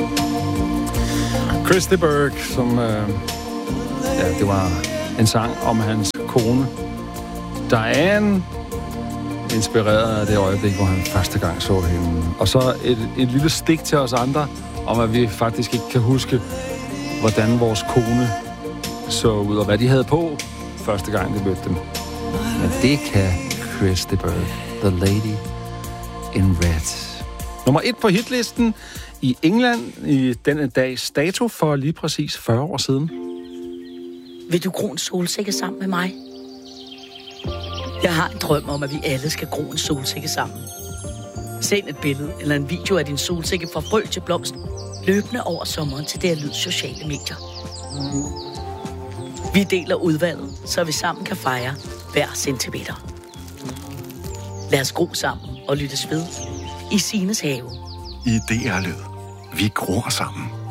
Chris de Burgh, som... det var en sang om hans kone, Diane, inspireret af det øjeblik, hvor han første gang så hende. Og så et lille stik til os andre, om at vi faktisk ikke kan huske, hvordan vores kone så ud, og hvad de havde på, første gang de mødte dem. Men det kan Chris de Burgh, The Lady in Red. Nummer 1 på hitlisten i England i denne dags dato for lige præcis 40 år siden. Vil du gro en solsikke sammen med mig? Jeg har en drøm om, at vi alle skal gro en solsikke sammen. Send et billede eller en video af din solsikke fra frø til blomst, løbende over sommeren til DR Lyd sociale medier. Vi deler udvalget, så vi sammen kan fejre hver centimeter. Lad os gro sammen og lyttes ved i Sines have. I DR Lyd. Vi gror sammen.